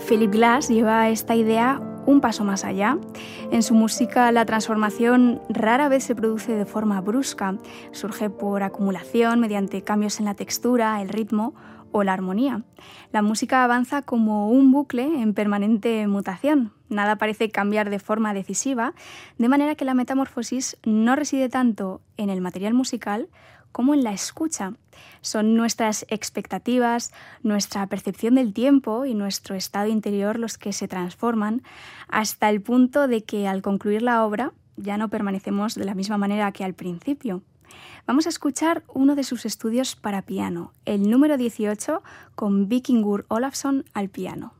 Philip Glass lleva esta idea un paso más allá. En su música, la transformación rara vez se produce de forma brusca, surge por acumulación mediante cambios en la textura, el ritmo o la armonía. La música avanza como un bucle en permanente mutación. Nada parece cambiar de forma decisiva, de manera que la metamorfosis no reside tanto en el material musical como en la escucha. Son nuestras expectativas, nuestra percepción del tiempo y nuestro estado interior los que se transforman hasta el punto de que al concluir la obra ya no permanecemos de la misma manera que al principio. Vamos a escuchar uno de sus estudios para piano, el número 18, con Víkingur Ólafsson al piano.